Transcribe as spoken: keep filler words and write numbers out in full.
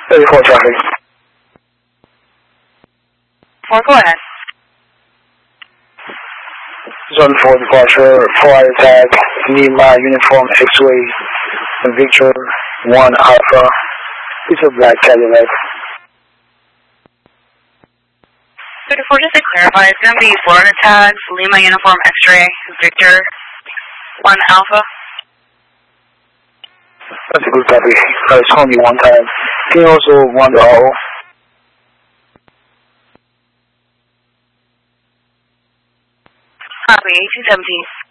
thirty-four traffic. four, go ahead. Zone four departure, four out attack, Lima, uniform X-Way, Victor, one Alpha, it's a black Cadillac. thirty-four, just to clarify, it's going to be Florida tags, Lima, uniform X-Ray, Victor, one Alpha. That's a good copy. Uh, it's only one time. Can you also one the O? Copy, eighteen seventeen.